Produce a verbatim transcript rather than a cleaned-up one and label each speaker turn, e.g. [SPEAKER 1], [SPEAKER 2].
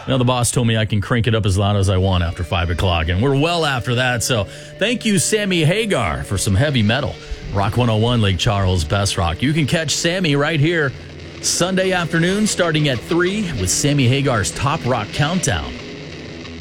[SPEAKER 1] Now, the boss told me I can crank it up as loud as I want after five o'clock, and we're well after that. So thank you, Sammy Hagar, for some heavy metal. Rock one oh one, Lake Charles, Best Rock. You can catch Sammy right here Sunday afternoon starting at three with Sammy Hagar's Top Rock Countdown.